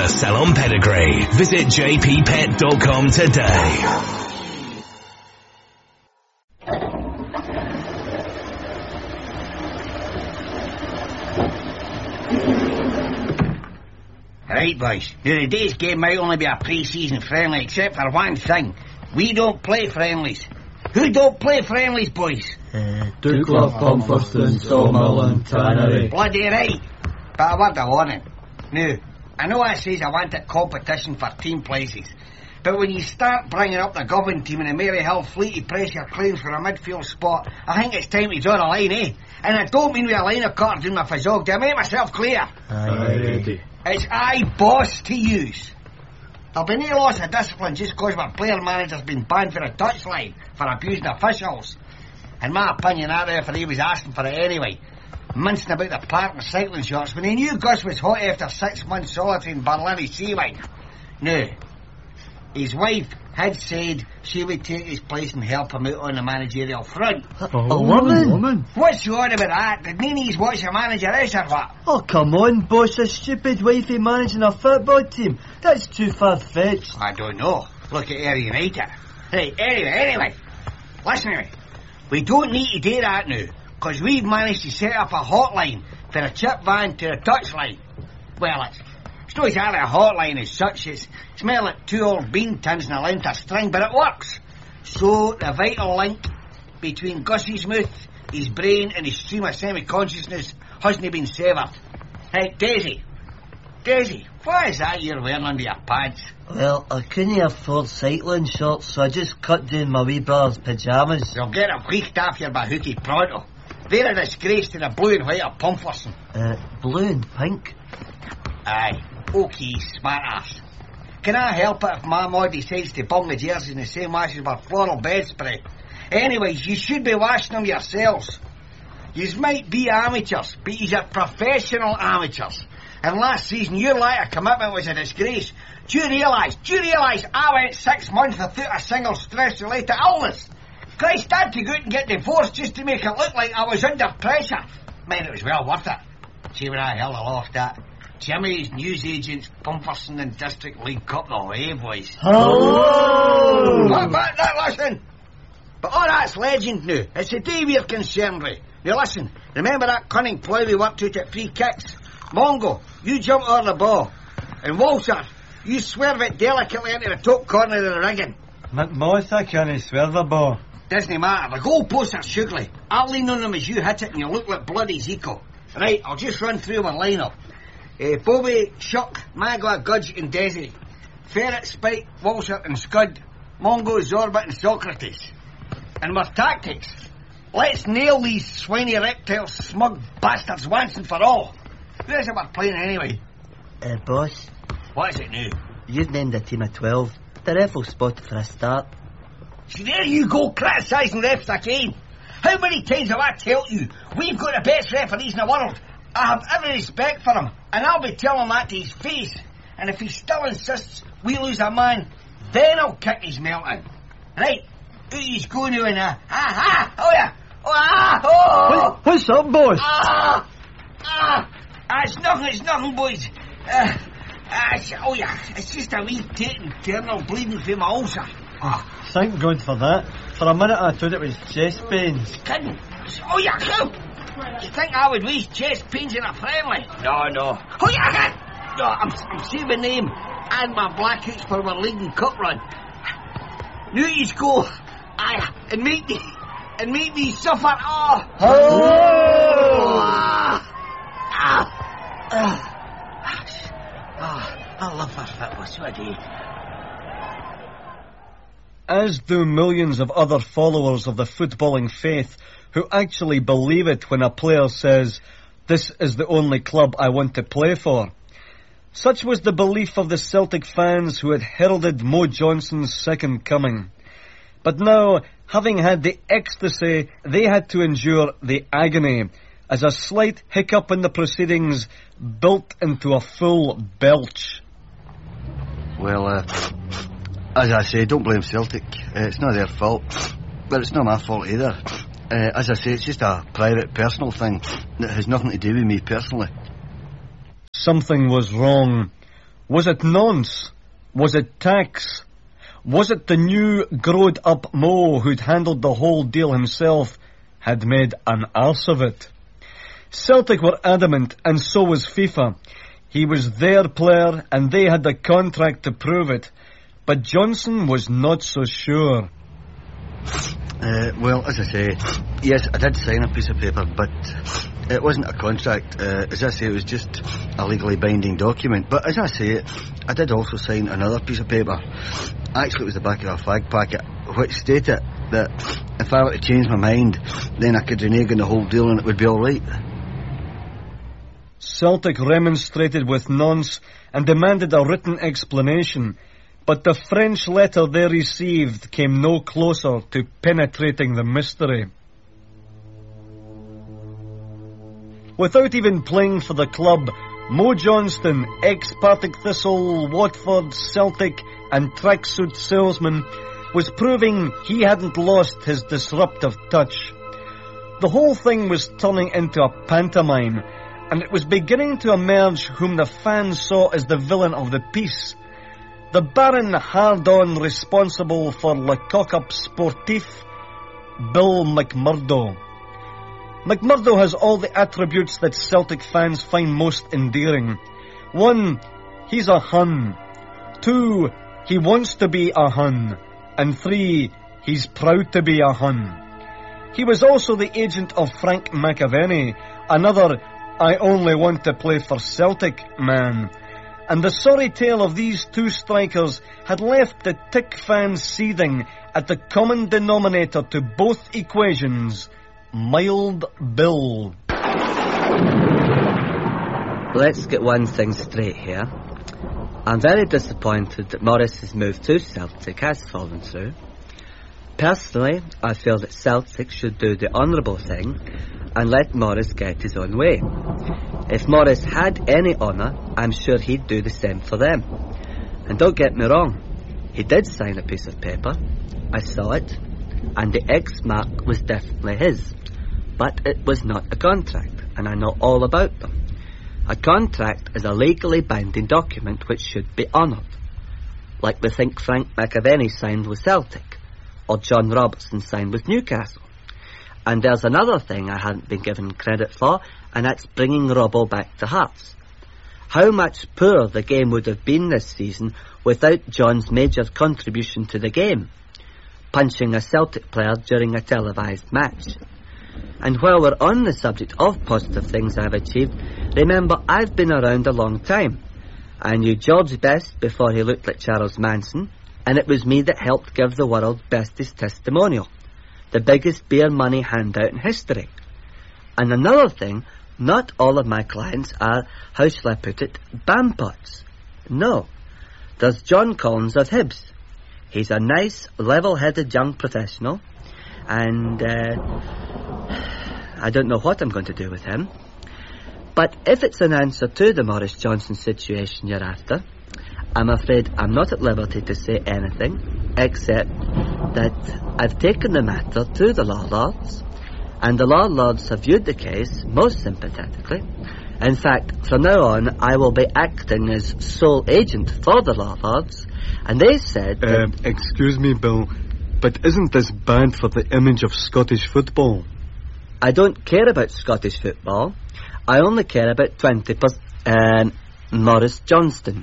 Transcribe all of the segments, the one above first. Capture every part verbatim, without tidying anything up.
to sell on pedigree. Visit j p pet dot com today. Right, boys. Now, today's game might only be a pre-season friendly, except for one thing. We don't play friendlies. Who don't play friendlies, boys? Uh, Dukla, Pumperton, Sawmill, Tannery. Bloody right. But a word of warning. Now, I know I says I wanted competition for team places, but when you start bringing up the Govan team and the Maryhill Fleet to press your claims for a midfield spot, I think it's time to draw a line, eh? And I don't mean with a line of cards in my fazog. Do I make myself clear? Aye, ready. It's I boss to use. There'll be no loss of discipline just because our player manager's been banned for a touchline for abusing officials. In my opinion, that referee was asking for it anyway, mincing about the park and cycling shorts when he knew Gus was hot after six months solitary in Berlin Seawing. Now, his wife had said she would take his place and help him out on the managerial front. A, a woman? woman? What's the order about that? Did Nini's watch a manager is or what? Oh, come on, boss. A stupid wifey managing a football team. That's too far-fetched. I don't know. Look at Ayr United. Hey, anyway, anyway. Listen to me. We don't need to do that now, because we've managed to set up a hotline for a chip van to the touchline. Well, it's, it's not exactly a hotline as such. It's smell like two old bean tins and a length of string, but it works. So the vital link between Gussie's mouth, his brain and his stream of semi-consciousness hasn't been severed. Hey, Daisy. Daisy, what is that you're wearing under your pads? Well, I couldn't afford cycling shorts, so I just cut down my wee brother's pyjamas. You'll get a week off your bahookie pronto. They're a disgrace to the blue and white of Pumperson. Uh, blue and pink? Aye, okay, smart ass. Can I help it if my mod decides to bung the jerseys in the same wash as my floral bed spray? Anyways, you should be washing them yourselves. Yous might be amateurs, but yous are professional amateurs. And last season, your lack of commitment was a disgrace. Do you realise, do you realise I went six months without a single stress-related illness? Christ, I had to go out and get divorced just to make it look like I was under pressure. Man, it was well worth it. See when I held aloft that. Jimmy's newsagents, Pumperson and District League Cup the way, boys. Hello! What about that, listen? But all that's legend now. It's the day we're concerned with. Now listen, remember that cunning ploy we worked out at free kicks? Mongo, you jump over the ball. And Walter, you swerve it delicately into the top corner of the rigging. McMoss, I can't swerve a ball. Doesn't matter, the goalposts are sugary. I'll lean on them as you hit it and you look like bloody Zico. Right, I'll just run through my line-up. Uh, Bobby, Shuck, Magua, Gudge and Desiree. Ferret, Spike, Walter and Scud. Mongo, Zorbit and Socrates. And with tactics, let's nail these swiny reptile smug bastards once and for all. Where's it we're playing anyway? Uh, boss, What is it now? you've named a team of twelve. The ref will spot it for a start. See, there you go, criticising refs again. How many times have I told you, we've got the best referees in the world. I have every respect for him, and I'll be telling him that to his face. And if he still insists we lose a man, then I'll kick his melt in. Right, out he's going now and ah, ah, oh yeah, oh, ah, oh! What, what's up, boss? Ah, ah, ah, it's nothing, it's nothing, boys. Uh, ah, it's, oh yeah, it's just a wee tit internal bleeding from my ulcer. Ah. Thank God for that. For a minute I thought it was chest pains. Kidding? Oh, yeah, go! You think I would waste chest pains in a friendly? No, no. Oh, yeah, no, I'm, I'm saying my name and my blackouts for my league and cup run. Now you go. Aye, and make me, and make me suffer. Oh! Oh! Ah! Ah! Ah! Ah! I love that football, so I do. As do millions of other followers of the footballing faith who actually believe it when a player says, "This is the only club I want to play for." Such was the belief of the Celtic fans who had heralded Mo Johnson's second coming. But now, having had the ecstasy, they had to endure the agony, as a slight hiccup in the proceedings built into a full belch. Well, uh, as I say, don't blame Celtic. Uh, it's not their fault, but it's not my fault either. Uh, as I say, it's just a private, personal thing that has nothing to do with me personally. Something was wrong. Was it nonce? Was it tax? Was it the new growed-up Mo who'd handled the whole deal himself, had made an arse of it? Celtic were adamant, and so was FIFA. He was their player, and they had the contract to prove it. But Johnson was not so sure. Uh, well, as I say, yes, I did sign a piece of paper, but it wasn't a contract. Uh, as I say, it was just a legally binding document. But as I say, I did also sign another piece of paper. Actually, it was the back of a flag packet, which stated that if I were to change my mind, then I could renege on the whole deal and it would be all right. Celtic remonstrated with nonce and demanded a written explanation, but the French letter they received came no closer to penetrating the mystery. Without even playing for the club, Mo Johnston, ex-Partick Thistle, Watford, Celtic and tracksuit salesman, was proving he hadn't lost his disruptive touch. The whole thing was turning into a pantomime, and it was beginning to emerge whom the fans saw as the villain of the piece. The barren hard-on responsible for Le Coq-Up Sportif, Bill McMurdo. McMurdo has all the attributes that Celtic fans find most endearing. One, he's a Hun. Two, he wants to be a Hun. And three, he's proud to be a Hun. He was also the agent of Frank McAvenny, another I only want to play for Celtic man. And the sorry tale of these two strikers had left the Tick fans seething at the common denominator to both equations, Mild Bill. Let's get one thing straight here. I'm very disappointed that Morris's move to Celtic has fallen through. Personally, I feel that Celtic should do the honourable thing and let Morris get his own way. If Morris had any honour, I'm sure he'd do the same for them. And don't get me wrong, he did sign a piece of paper. I saw it, and the X mark was definitely his. But it was not a contract, and I know all about them. A contract is a legally binding document which should be honoured, like we think Frank McAvenny signed with Celtic, or John Robertson signed with Newcastle. And there's another thing I hadn't been given credit for, and that's bringing Robbo back to Hearts. How much poorer the game would have been this season without John's major contribution to the game, punching a Celtic player during a televised match. And while we're on the subject of positive things I've achieved, remember I've been around a long time. I knew George best before he looked like Charles Manson, and it was me that helped give the world bestest testimonial, the biggest beer money handout in history. And another thing, not all of my clients are, how shall I put it, bampots. No. There's John Collins of Hibs. He's a nice, level-headed young professional, and uh, I don't know what I'm going to do with him. But if it's an answer to the Morris Johnson situation you're after, I'm afraid I'm not at liberty to say anything, except that I've taken the matter to the law lords, and the law lords have viewed the case most sympathetically. In fact, from now on, I will be acting as sole agent for the law lords, and they said that... Uh, excuse me, Bill, but isn't this bad for the image of Scottish football? I don't care about Scottish football. I only care about twenty percent um, Morris Johnston.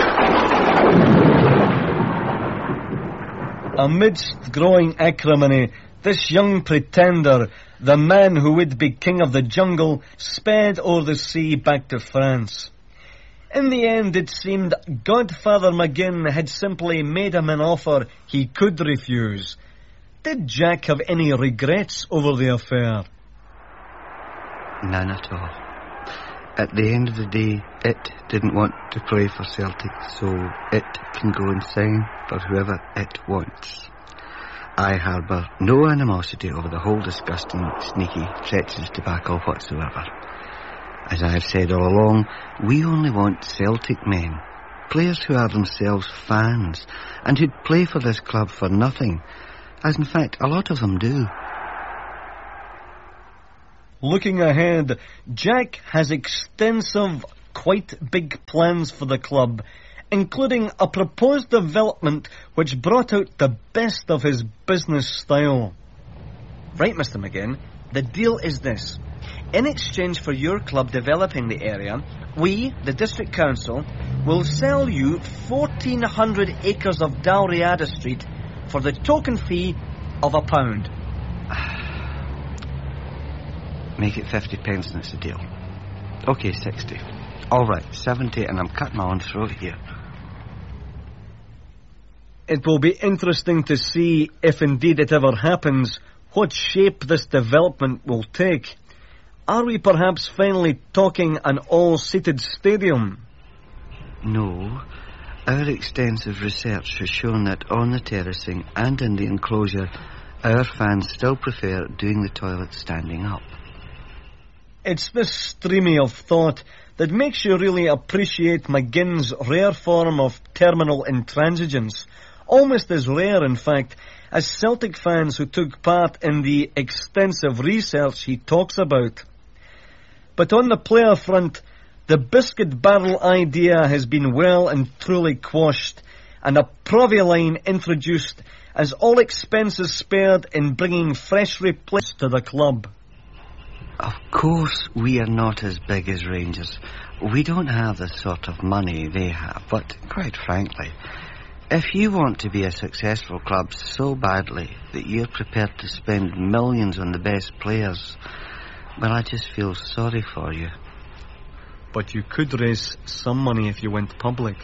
Amidst growing acrimony, this young pretender, the man who would be king of the jungle, sped o'er the sea back to France. In the end, it seemed Godfather McGinn had simply made him an offer he could refuse. Did Jack have any regrets over the affair? None at all. At the end of the day, it didn't want to play for Celtic, so it can go and sign for whoever it wants. I harbour no animosity over the whole disgusting, sneaky, treacherous debacle whatsoever. As I have said all along, we only want Celtic men, players who are themselves fans, and who'd play for this club for nothing, as in fact a lot of them do. Looking ahead, Jack has extensive, quite big plans for the club, including a proposed development which brought out the best of his business style. Right, Mister McGinn, the deal is this. In exchange for your club developing the area, we, the District Council, will sell you fourteen hundred acres of Dalriada Street for the token fee of a pound. Make it fifty pence and it's a deal. Okay, sixty. All right, seventy, and I'm cutting my own throat here. It will be interesting to see, if indeed it ever happens, what shape this development will take. Are we perhaps finally talking an all-seated stadium? No. Our extensive research has shown that on the terracing and in the enclosure, our fans still prefer doing the toilet standing up. It's this streamy of thought that makes you really appreciate McGinn's rare form of terminal intransigence, almost as rare, in fact, as Celtic fans who took part in the extensive research he talks about. But on the player front, the biscuit barrel idea has been well and truly quashed, and a Provi line introduced as all expenses spared in bringing fresh replacements to the club. Of course we are not as big as Rangers. We don't have the sort of money they have, but quite frankly, if you want to be a successful club so badly that you're prepared to spend millions on the best players, well, I just feel sorry for you. But you could raise some money if you went public.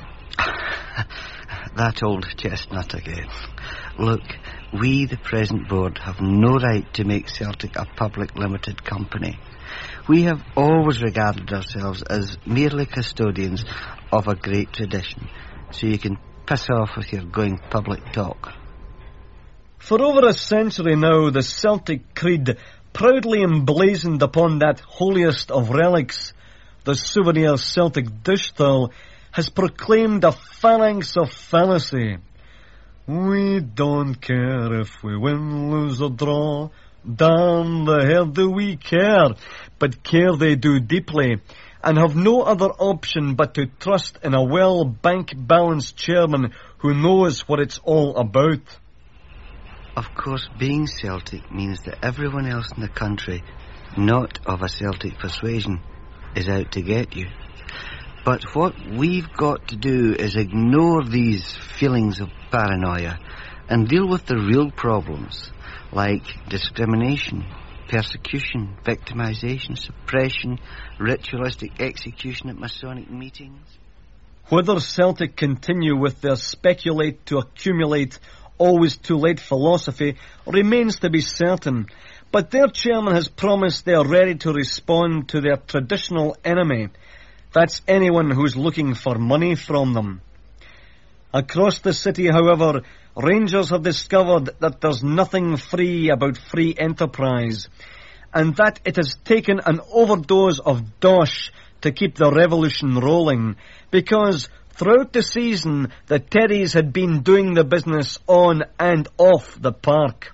That old chestnut again. Look, we, the present board, have no right to make Celtic a public limited company. We have always regarded ourselves as merely custodians of a great tradition, so you can piss off with your going public talk. For over a century now, the Celtic creed, proudly emblazoned upon that holiest of relics, the souvenir Celtic dish towel, has proclaimed a phalanx of fallacy. We don't care if we win, lose or draw. Damn the hell do we care. But care they do deeply, and have no other option but to trust in a well bank-balanced chairman who knows what it's all about. Of course, being Celtic means that everyone else in the country, not of a Celtic persuasion, is out to get you. But what we've got to do is ignore these feelings of paranoia and deal with the real problems, like discrimination, persecution, victimization, suppression, ritualistic execution at Masonic meetings. Whether Celtic continue with their speculate to accumulate, always too late philosophy remains to be certain, but their chairman has promised they are ready to respond to their traditional enemy. That's anyone who's looking for money from them. Across the city, however, Rangers have discovered that there's nothing free about free enterprise, and that it has taken an overdose of dosh to keep the revolution rolling, because throughout the season the Terrys had been doing the business on and off the park.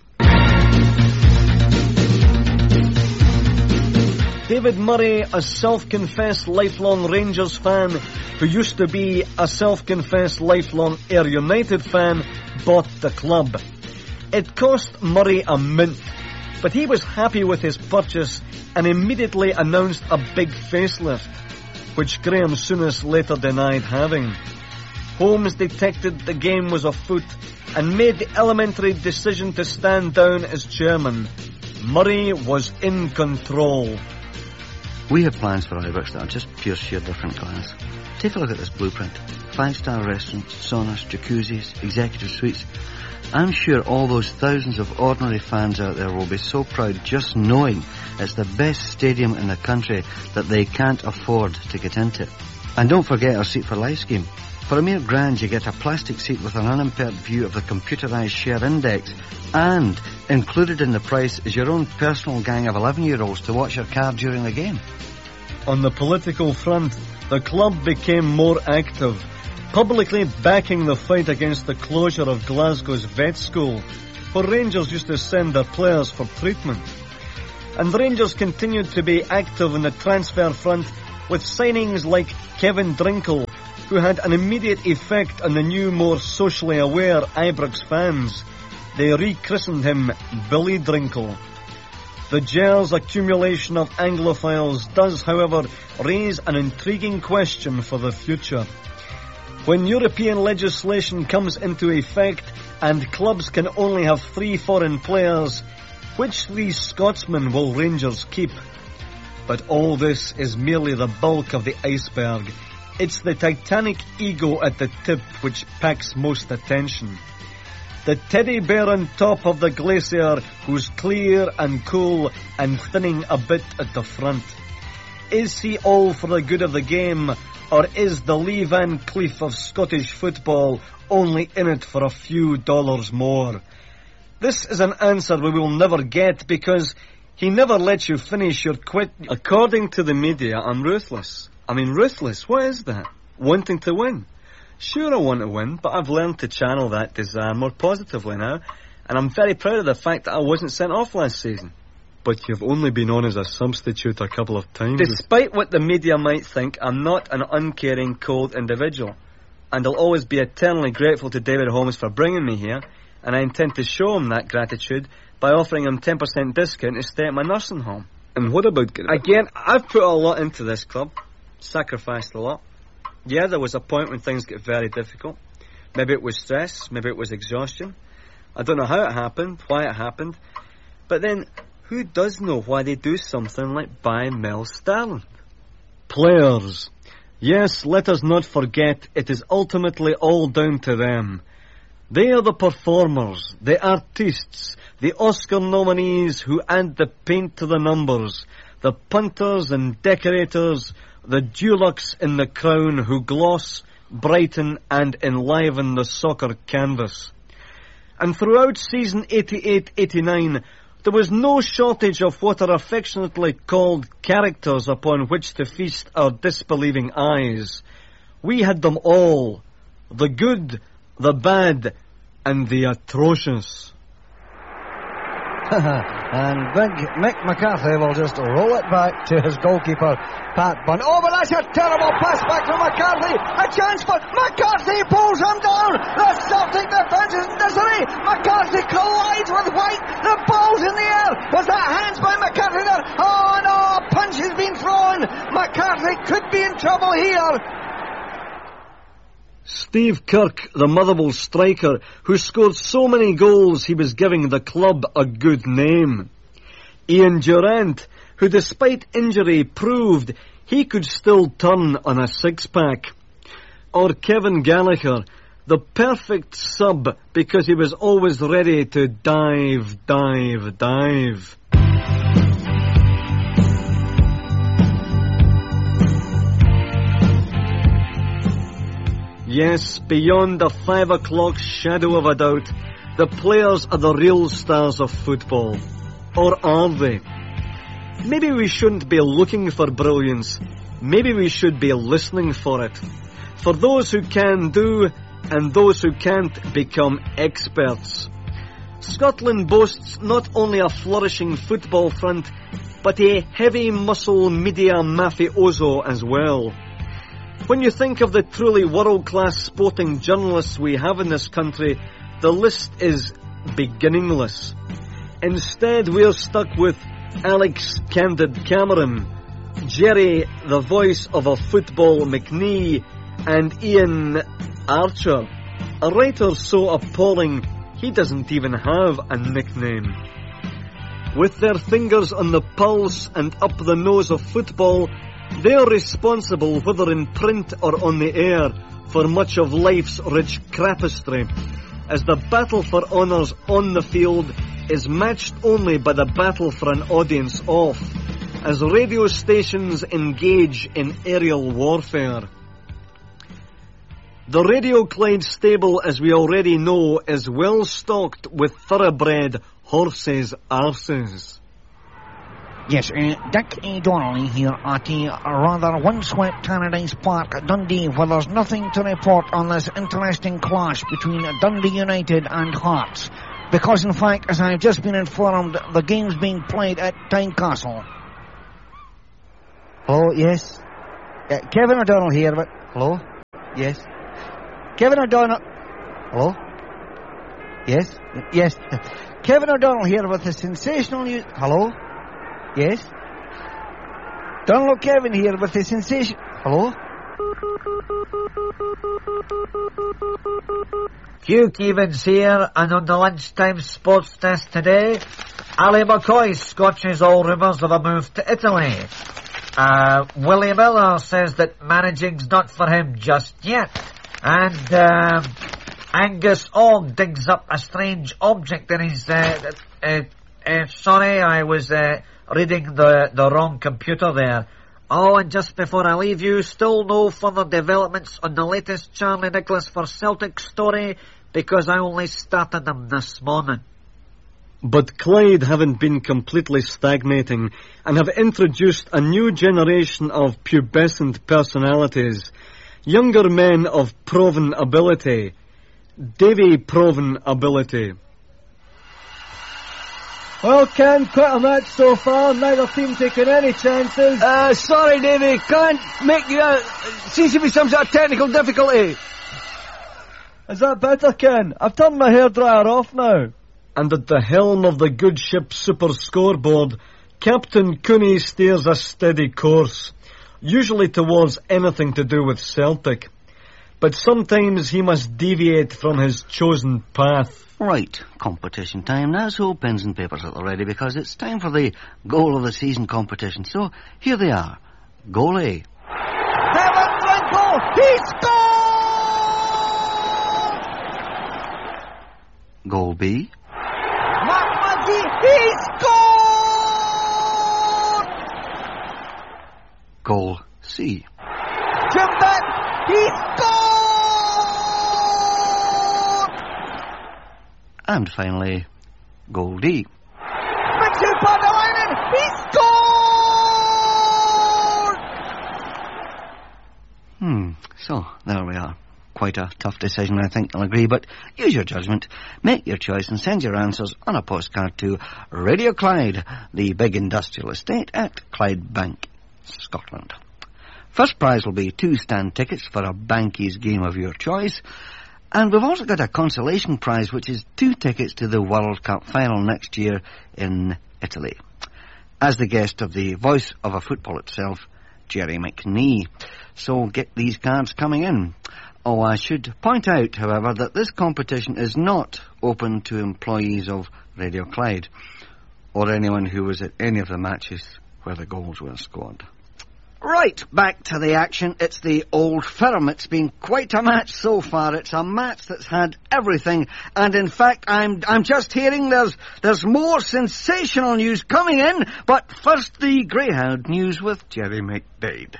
David Murray, a self-confessed lifelong Rangers fan who used to be a self-confessed lifelong Ayr United fan, bought the club. It cost Murray a mint, but he was happy with his purchase and immediately announced a big facelift, which Graham Souness later denied having. Holmes detected the game was afoot and made the elementary decision to stand down as chairman. Murray was in control. We have plans for Ibrox that are just pure sheer different class. Take a look at this blueprint. Five-star restaurants, saunas, jacuzzis, executive suites. I'm sure all those thousands of ordinary fans out there will be so proud just knowing it's the best stadium in the country that they can't afford to get into. And don't forget our Seat for Life scheme. For a mere grand, you get a plastic seat with an unimpaired view of the computerised share index, and included in the price is your own personal gang of eleven-year-olds to watch your car during the game. On the political front, the club became more active, publicly backing the fight against the closure of Glasgow's vet school, where Rangers used to send their players for treatment. And Rangers continued to be active on the transfer front, with signings like Kevin Drinkle, who had an immediate effect on the new, more socially aware Ibrox fans. They rechristened him Billy Drinkle. The Gers accumulation of Anglophiles does, however, raise an intriguing question for the future. When European legislation comes into effect and clubs can only have three foreign players, which three Scotsmen will Rangers keep? But all this is merely the bulk of the iceberg. It's the titanic ego at the tip which packs most attention. The teddy bear on top of the glacier who's clear and cool and thinning a bit at the front. Is he all for the good of the game, or is the Lee Van Cleef of Scottish football only in it for a few dollars more? This is an answer we will never get because he never lets you finish your quit. According to the media, I'm ruthless. I mean, ruthless, what is that? Wanting to win. Sure, I want to win, but I've learned to channel that desire more positively now, and I'm very proud of the fact that I wasn't sent off last season. But you've only been on as a substitute a couple of times. Despite what the media might think, I'm not an uncaring, cold individual, and I'll always be eternally grateful to David Holmes for bringing me here, and I intend to show him that gratitude by offering him ten percent discount to stay at my nursing home. And what about... Again, I've put a lot into this club, sacrificed a lot. Yeah, there was a point when things get very difficult. Maybe it was stress, maybe it was exhaustion. I don't know how it happened, why it happened. But then, who does know why they do something like buy Mel Starland? Players. Yes, let us not forget, it is ultimately all down to them. They are the performers, the artistes, the Oscar nominees who add the paint to the numbers, the punters and decorators, the Dulux in the crown who gloss, brighten and enliven the soccer canvas. And throughout season eighty-eight eighty-nine, there was no shortage of what are affectionately called characters upon which to feast our disbelieving eyes. We had them all, the good, the bad, and the atrocious. And big Mick McCarthy will just roll it back to his goalkeeper, Pat Bunn. Oh, but that's a terrible pass back from McCarthy. A chance for McCarthy, pulls him down. The Celtic defence is in misery. McCarthy collides with White. The ball's in the air. Was that hands by McCarthy there? Oh no, a punch has been thrown. McCarthy could be in trouble here. Steve Kirk, the Motherwell striker, who scored so many goals he was giving the club a good name. Ian Durant, who despite injury proved he could still turn on a six-pack. Or Kevin Gallagher, the perfect sub because he was always ready to dive, dive, dive. Yes, beyond the five o'clock shadow of a doubt, the players are the real stars of football. Or are they? Maybe we shouldn't be looking for brilliance. Maybe we should be listening for it. For those who can do, and those who can't become experts. Scotland boasts not only a flourishing football front, but a heavy muscle media mafioso as well. When you think of the truly world-class sporting journalists we have in this country, the list is beginningless. Instead, we're stuck with Alex Candid Cameron, Jerry, the voice of a football McNee, and Ian Archer, a writer so appalling he doesn't even have a nickname. With their fingers on the pulse and up the nose of football, they're responsible, whether in print or on the air, for much of life's rich crapistry, as the battle for honours on the field is matched only by the battle for an audience off, as radio stations engage in aerial warfare. The Radio Clyde stable, as we already know, is well stocked with thoroughbred horses' arses. Yes, uh, Dick A. Donnelly here at a rather windswept Tannadice Park at Dundee, where there's nothing to report on this interesting clash between Dundee United and Hearts. Because, in fact, as I've just been informed, the game's being played at Tynecastle. Hello, yes. Uh, Kevin O'Donnell here, but... Hello? Yes. Kevin O'Donnell. Hello? Yes? Yes. Kevin O'Donnell here with a sensational news. Hello? Yes? Donald Kevin here with a sensation. Hello? Hugh Keevins here, and on the lunchtime sports desk today, Ali McCoy scotches all rumours of a move to Italy. Uh, Willie Miller says that managing's not for him just yet. And, um, Angus Ogg digs up a strange object in his, uh, uh, uh, sorry, I was, uh, reading the, the wrong computer there. Oh, and just before I leave you, still no further developments on the latest Charlie Nicholas for Celtic story, because I only started them this morning. But Clyde haven't been completely stagnating and have introduced a new generation of pubescent personalities, younger men of proven ability, Davy proven ability. Well, Ken, quite a match so far, neither team taking any chances. Uh, sorry, Davy, can't make you out. Seems to be some sort of technical difficulty. Is that better, Ken? I've turned my hairdryer off now. And at the helm of the good ship Super Scoreboard, Captain Cooney steers a steady course, usually towards anything to do with Celtic. But sometimes he must deviate from his chosen path. Right, competition time now, so pens and papers at the ready, because it's time for the goal of the season competition. So, here they are. Goal A. Kevin Twinkle! He scored! Goal B. Mark Muggy! He scored! Goal C. Jim Benn! He scored! And finally, goal D. Mitchell Padalainen! He scored! Hmm, so, there we are. Quite a tough decision, I think you'll agree, but use your judgment, make your choice and send your answers on a postcard to Radio Clyde, the big industrial estate at Clydebank, Scotland. First prize will be two stand tickets for a Bankies game of your choice, and we've also got a consolation prize, which is two tickets to the World Cup final next year in Italy. As the guest of the voice of a football itself, Jerry McNee. So get these cards coming in. Oh, I should point out, however, that this competition is not open to employees of Radio Clyde, or anyone who was at any of the matches where the goals were scored. Right, back to the action. It's the Old Firm. It's been quite a match so far. It's a match that's had everything, and in fact, I'm I'm just hearing there's there's more sensational news coming in. But first, the Greyhound news with Jerry McDade.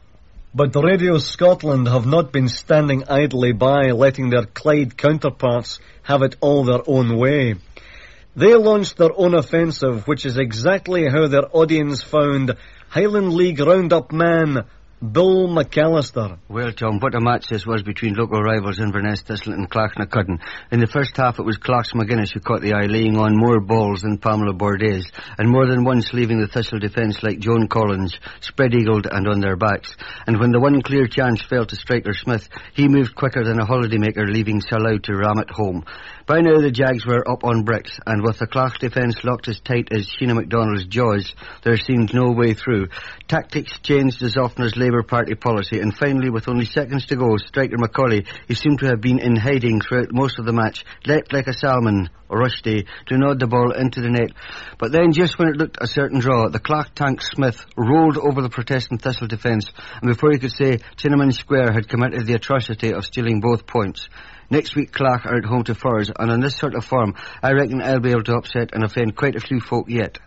But Radio Scotland have not been standing idly by, letting their Clyde counterparts have it all their own way. They launched their own offensive, which is exactly how their audience found Highland League roundup man Bill McAllister. Well, Tom, what a match this was between local rivals Inverness Thistle and Clachnacudden. In the first half, it was Clarks McGuinness who caught the eye, laying on more balls than Pamela Bordes, and more than once leaving the Thistle defence like Joan Collins, spread-eagled and on their backs. And when the one clear chance fell to Striker Smith, he moved quicker than a holidaymaker, leaving Salou to ram it home. By now, the Jags were up on bricks, and with the Clarks defence locked as tight as Sheena MacDonald's jaws, there seemed no way through. Tactics changed as often as Labour Party policy, and finally, with only seconds to go, Striker Macaulay, who seemed to have been in hiding throughout most of the match, leapt like a salmon, Rushdie, to nod the ball into the net. But then, just when it looked a certain draw, the Clark tank Smith rolled over the protesting Thistle defence, and before he could say, Cinnamon Square had committed the atrocity of stealing both points. Next week, Clark are at home to Furs, and on this sort of form, I reckon I'll be able to upset and offend quite a few folk yet.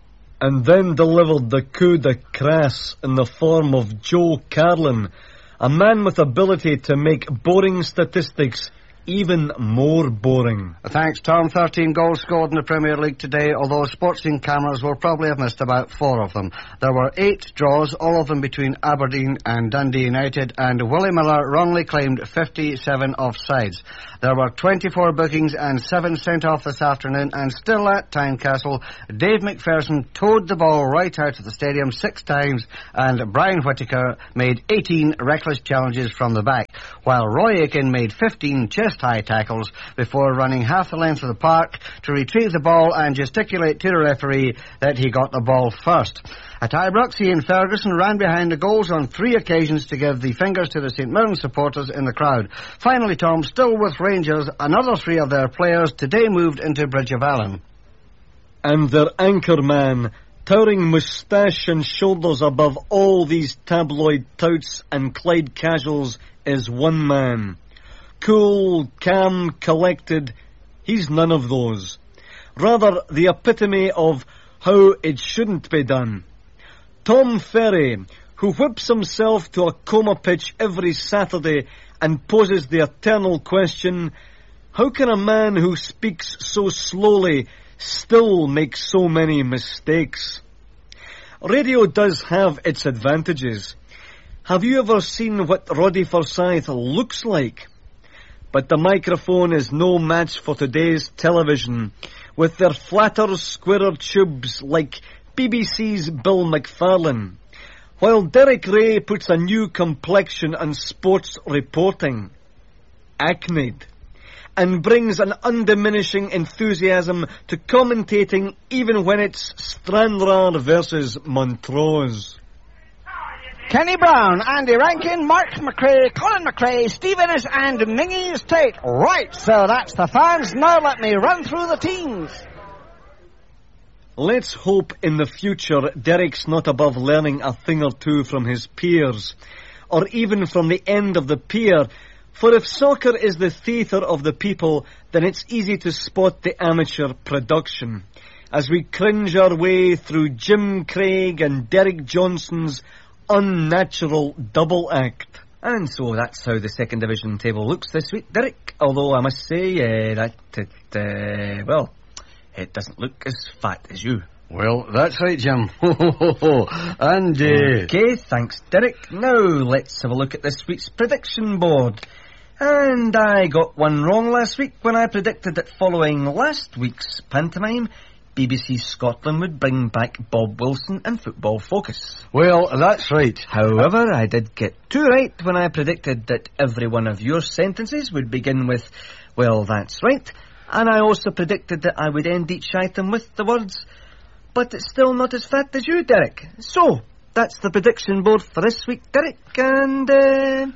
And then delivered the coup de crasse in the form of Joe Carlin, a man with ability to make boring statistics even more boring. Thanks, Tom. thirteen goals scored in the Premier League today, although sportscene cameras will probably have missed about four of them. There were eight draws, all of them between Aberdeen and Dundee United, and Willie Miller wrongly claimed fifty-seven offsides. There were twenty-four bookings and seven sent off this afternoon, and still at Tynecastle, Dave McPherson towed the ball right out of the stadium six times, and Brian Whittaker made eighteen reckless challenges from the back, while Roy Aiken made fifteen chest-high tackles before running half the length of the park to retrieve the ball and gesticulate to the referee that he got the ball first. At Ibrox, Ian Ferguson ran behind the goals on three occasions to give the fingers to the St Mirren supporters in the crowd. Finally, Tom, still with Rangers, another three of their players today moved into Bridge of Allen. And their anchor man, towering moustache and shoulders above all these tabloid touts and Clyde casuals, is one man. Cool, calm, collected, he's none of those. Rather, the epitome of how it shouldn't be done. Tom Ferry, who whips himself to a coma pitch every Saturday and poses the eternal question, how can a man who speaks so slowly still make so many mistakes? Radio does have its advantages. Have you ever seen what Roddy Forsyth looks like? But the microphone is no match for today's television, with their flatter, squarer tubes like B B C's Bill McFarlane, while Derek Ray puts a new complexion on sports reporting, acned, and brings an undiminishing enthusiasm to commentating even when it's Stranraer versus Montrose. Kenny Brown, Andy Rankin, Mark McRae, Colin McRae, Steve Innes and Mingy's Tate. Right, so that's the fans. Now let me run through the teams. Let's hope in the future Derek's not above learning a thing or two from his peers, or even from the end of the pier, for if soccer is the theatre of the people, then it's easy to spot the amateur production, as we cringe our way through Jim Craig and Derek Johnson's unnatural double act. And so that's how the second division table looks this week, Derek. Although I must say uh, that it, uh, well, it doesn't look as fat as you. Well, that's right, Jim. And, uh... Okay, thanks, Derek. Now, let's have a look at this week's prediction board. And I got one wrong last week when I predicted that following last week's pantomime, B B C Scotland would bring back Bob Wilson and Football Focus. Well, that's right. However, I did get two right when I predicted that every one of your sentences would begin with, well, that's right. And I also predicted that I would end each item with the words, but it's still not as fat as you, Derek. So, that's the prediction board for this week, Derek. And, uh,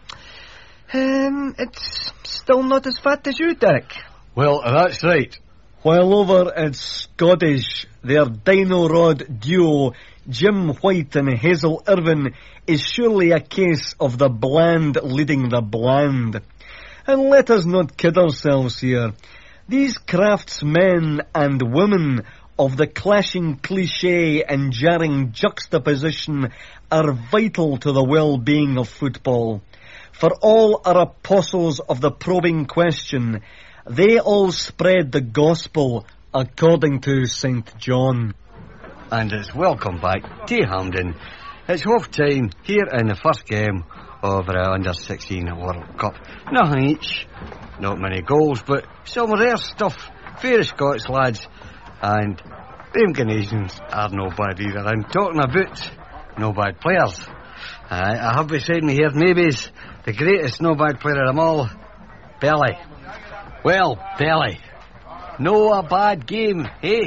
um, it's still not as fat as you, Derek. Well, that's right. While over at Scottish, their Dino Rod duo, Jim White and Hazel Irvine, is surely a case of the bland leading the bland. And let us not kid ourselves here. These craftsmen and women of the clashing cliché and jarring juxtaposition are vital to the well-being of football. For all are apostles of the probing question. They all spread the gospel according to Saint John. And it's welcome back to Hampden. It's half time here in the first game of our under sixteen World Cup. Nothing each, not many goals, but some rare stuff for the Scots lads. And them Canadians are no bad either. I'm talking about no bad players. I, I have beside me here maybe's the greatest no bad player of them all, Belly. Well, Belly, no a bad game, eh?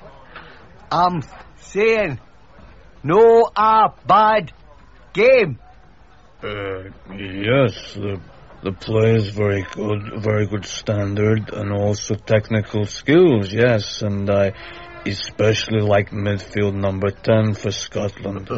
I'm saying, no a bad game. Uh, yes, the the play is very good, very good standard, and also technical skills, yes, and I especially like midfield number ten for Scotland.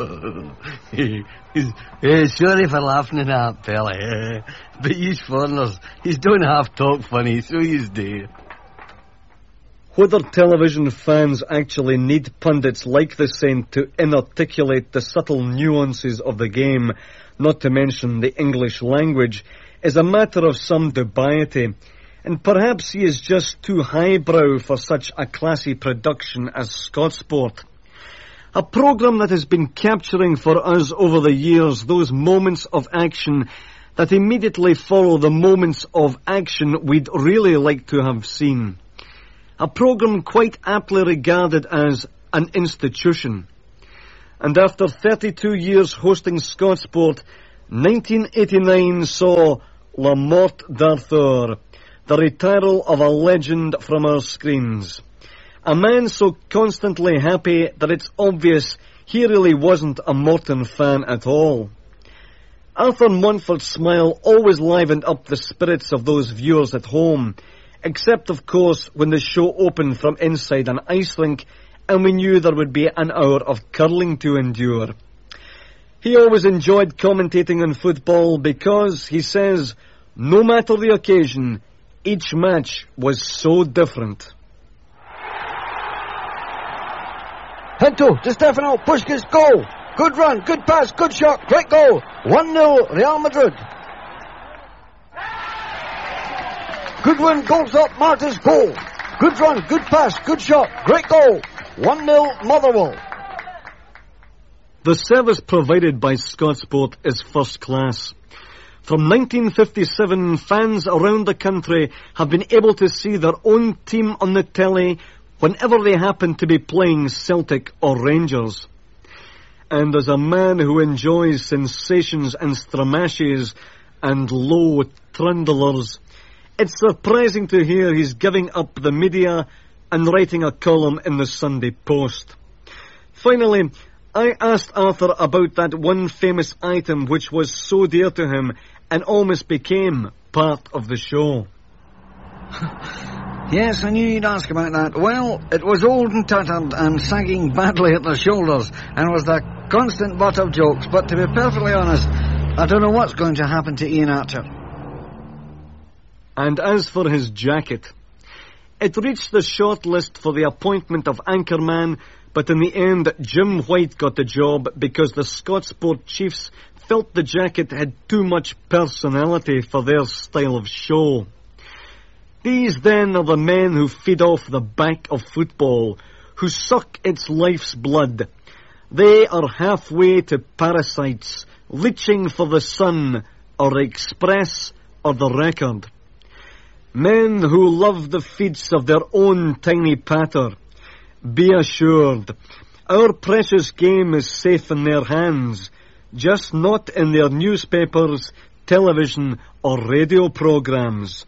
uh, sorry for laughing at that, Belly, uh, but you foreigners, you don't have talk funny, so you do. Whether television fans actually need pundits like the Saint to inarticulate the subtle nuances of the game, not to mention the English language, is a matter of some dubiety, and perhaps he is just too highbrow for such a classy production as Scotsport. A programme that has been capturing for us over the years those moments of action that immediately follow the moments of action we'd really like to have seen. A programme quite aptly regarded as an institution. And after thirty-two years hosting Scotsport, nineteen eighty-nine saw La Mort d'Arthur, the retiral of a legend from our screens. A man so constantly happy that it's obvious he really wasn't a Morton fan at all. Arthur Montfort's smile always livened up the spirits of those viewers at home, except of course when the show opened from inside an ice rink and we knew there would be an hour of curling to endure. He always enjoyed commentating on football because, he says, no matter the occasion, each match was so different. Hento, Di Stefano, Puskis, goal! Good run, good pass, good shot, great goal! one nil, Real Madrid. Good win, goals up, Martins, goal! Good run, good pass, good shot, great goal! one nil, Motherwell. The service provided by Scotsport is first class. From nineteen fifty-seven, fans around the country have been able to see their own team on the telly whenever they happen to be playing Celtic or Rangers. And as a man who enjoys sensations and stramashes and low trundlers, it's surprising to hear he's giving up the media and writing a column in the Sunday Post. Finally, I asked Arthur about that one famous item which was so dear to him and almost became part of the show. Yes, I knew you'd ask about that. Well, it was old and tattered and sagging badly at the shoulders and was the constant butt of jokes, but to be perfectly honest, I don't know what's going to happen to Ian Archer. And as for his jacket, it reached the short list for the appointment of anchorman, but in the end Jim White got the job because the Scotsport chiefs felt the jacket had too much personality for their style of show. These then are the men who feed off the back of football, who suck its life's blood. They are halfway to parasites, leeching for the sun, or the Express, or the Record. Men who love the feats of their own tiny patter. Be assured, our precious game is safe in their hands, just not in their newspapers, television, or radio programmes.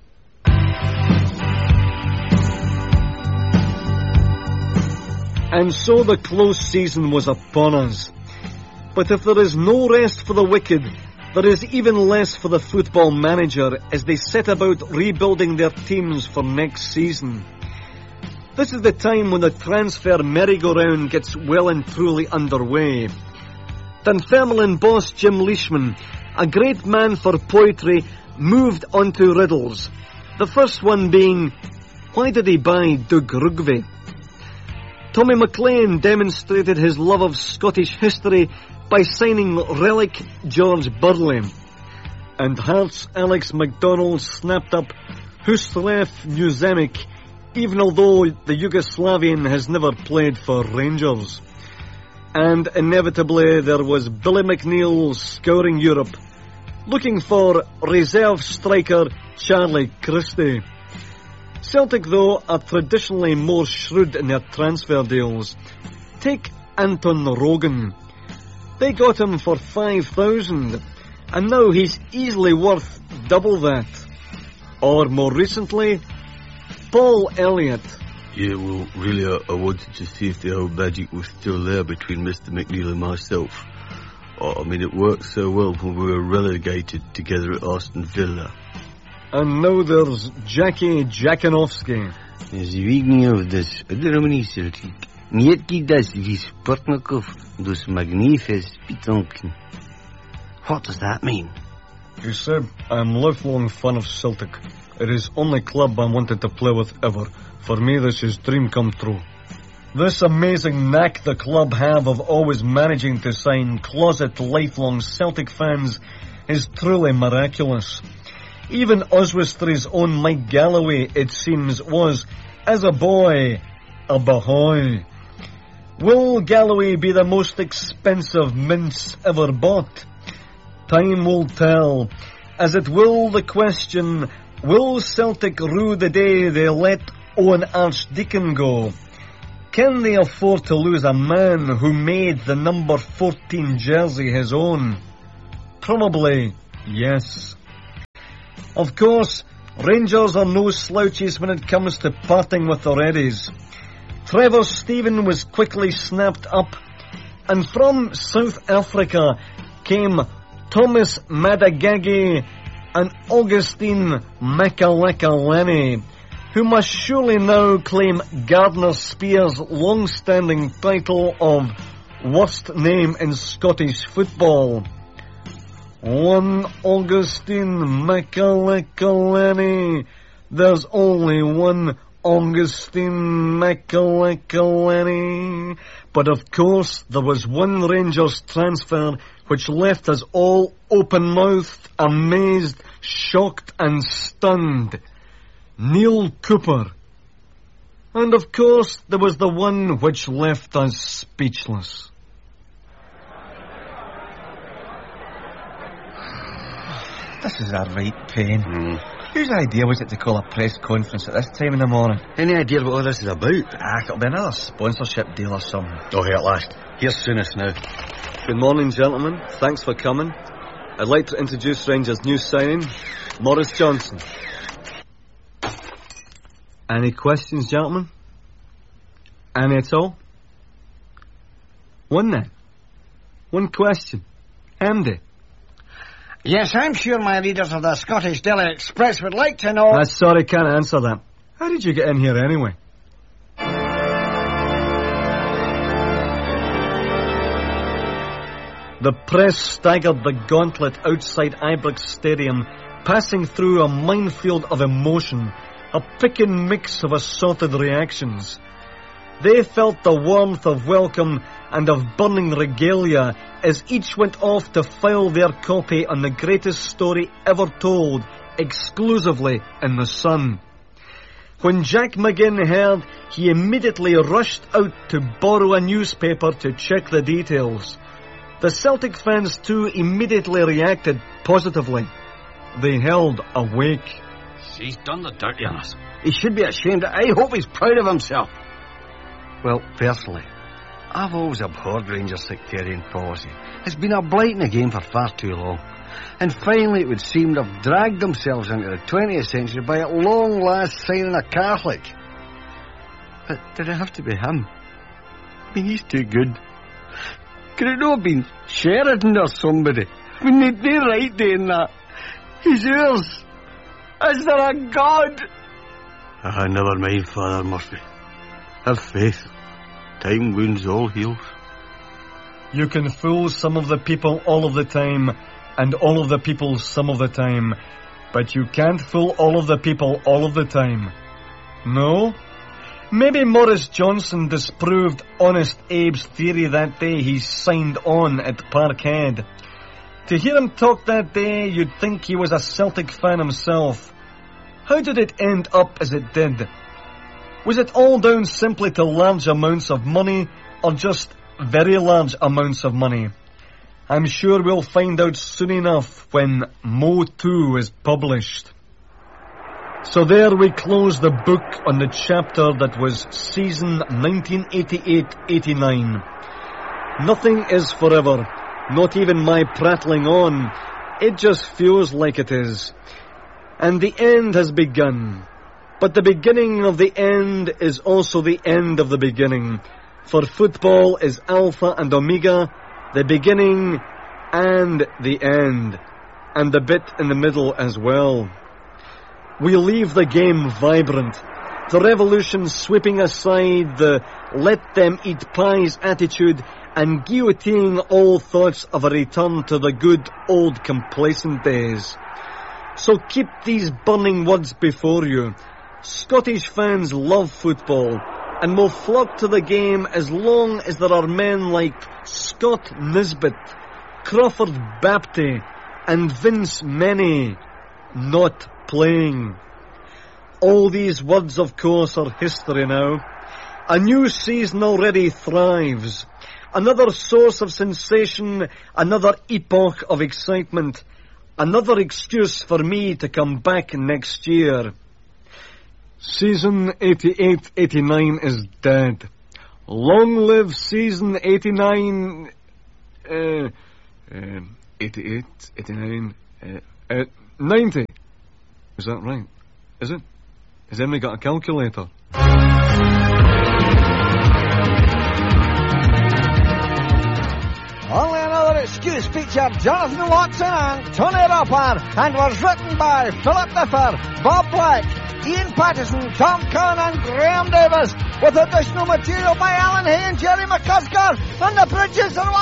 And so the close season was upon us. But if there is no rest for the wicked, there is even less for the football manager as they set about rebuilding their teams for next season. This is the time when the transfer merry-go-round gets well and truly underway. Dunfermline boss Jim Leishman, a great man for poetry, moved on to riddles. The first one being, why did he buy Doug Rugby? Tommy McLean demonstrated his love of Scottish history by signing relic George Burley. And Hearts' Alex MacDonald snapped up Huslev Nuzemic, even although the Yugoslavian has never played for Rangers. And inevitably there was Billy McNeil scouring Europe, looking for reserve striker Charlie Christie. Celtic, though, are traditionally more shrewd in their transfer deals. Take Anton Rogan. They got him for five thousand, and now he's easily worth double that. Or more recently, Paul Elliott. Yeah, well, really, I, I wanted to see if the old magic was still there between Mister McNeil and myself. I mean, it worked so well when we were relegated together at Aston Villa. And now there's Jackie Jakanowski. Zbigniew des ogromny Celtic. Nietki das Wisportników dos magnifies Pitonkin. What does that mean? You said I'm lifelong fan of Celtic. It is only club I wanted to play with ever. For me, this is dream come true. This amazing knack the club have of always managing to sign closet lifelong Celtic fans is truly miraculous. Even Oswestry's own Mike Galloway, it seems, was, as a boy, a bohoy. Will Galloway be the most expensive mince ever bought? Time will tell, as it will the question, will Celtic rue the day they let Owen Archdeacon go? Can they afford to lose a man who made the number fourteen jersey his own? Probably, yes. Of course, Rangers are no slouches when it comes to parting with the Reddies. Trevor Stephen was quickly snapped up, and from South Africa came Thomas Madagagi and Augustine Makalaka-Lenny, who must surely now claim Gardner Spears' long-standing title of worst name in Scottish football. One Augustine Makalaka-Lenny. There's only one Augustine Makalaka-Lenny. But of course, there was one Rangers transfer which left us all open-mouthed, amazed, shocked and stunned. Neil Cooper. And of course, there was the one which left us speechless. This is a right pain. Mm. Whose idea was it to call a press conference at this time in the morning? Any idea what all this is about? Ah, it'll be another sponsorship deal or something. Oh, here at last. Here's Soonest now. Good morning, gentlemen. Thanks for coming. I'd like to introduce Rangers' new signing, Maurice Johnson. Any questions, gentlemen? Any at all? One then. One question. Andy. Yes, I'm sure my readers of the Scottish Daily Express would like to know... I'm sorry, can't answer that. How did you get in here anyway? The press staggered the gauntlet outside Ibrox Stadium, passing through a minefield of emotion, a picking mix of assorted reactions. They felt the warmth of welcome and of burning regalia as each went off to file their copy on the greatest story ever told, exclusively in the Sun. When Jack McGinn heard, he immediately rushed out to borrow a newspaper to check the details. The Celtic fans too immediately reacted positively. They held awake. He's done the dirty on us. He should be ashamed. I hope he's proud of himself. Well, personally, I've always abhorred Rangers' sectarian policy. It's been a blight in the game for far too long. And finally it would seem to have dragged themselves into the twentieth century by at long last signing a Catholic. But did it have to be him? I mean, he's too good. Could it not have been Sheridan or somebody? I mean, they, they're right doing that. He's yours. Is there a God? Ah, never mind, Father Murphy. Have faith. Time wounds all heals. You can fool some of the people all of the time, and all of the people some of the time, but you can't fool all of the people all of the time. No? Maybe Maurice Johnson disproved Honest Abe's theory that day he signed on at Parkhead. To hear him talk that day, you'd think he was a Celtic fan himself. How did it end up as it did? Was it all down simply to large amounts of money, or just very large amounts of money? I'm sure we'll find out soon enough when Mo two is published. So there we close the book on the chapter that was season nineteen eighty-eight eighty-nine. Nothing is forever, not even my prattling on. It just feels like it is. And the end has begun. But the beginning of the end is also the end of the beginning. For football is Alpha and Omega, the beginning and the end, and the bit in the middle as well. We leave the game vibrant, the revolution sweeping aside the let them eat pies attitude and guillotining all thoughts of a return to the good old complacent days. So keep these burning words before you. Scottish fans love football and will flock to the game as long as there are men like Scott Nisbet, Crawford Bapty and Vince Meney not playing. All these words, of course, are history now. A new season already thrives. Another source of sensation, another epoch of excitement, another excuse for me to come back next year. Season eighty-eight eighty-nine is dead. Long live season eighty-nine... Uh, uh, eighty-eight, eighty-nine, uh, uh, ninety. Is that right? Is it? Has Emily got a calculator? Only Another Excuse featured Jonathan Watson and Tony Roper and was written by Philip Differ, Bob Black, Ian Patterson, Tom Curran and Graham Davis, with additional material by Alan Hay and Jerry McCusker, and the producer